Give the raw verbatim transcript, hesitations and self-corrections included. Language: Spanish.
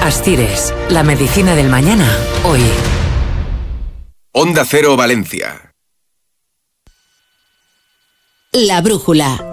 Astires, la medicina del mañana, hoy. Onda Cero Valencia. La brújula.